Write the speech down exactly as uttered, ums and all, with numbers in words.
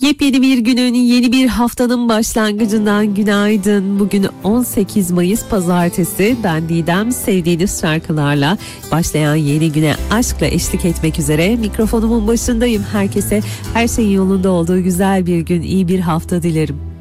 Yepyeni bir günün, yeni bir haftanın başlangıcından günaydın. Bugün on sekiz Mayıs Pazartesi. Ben Didem, sevdiğiniz şarkılarla başlayan yeni güne aşkla eşlik etmek üzere mikrofonumun başındayım. Herkese her şeyin yolunda olduğu güzel bir gün, iyi bir hafta dilerim.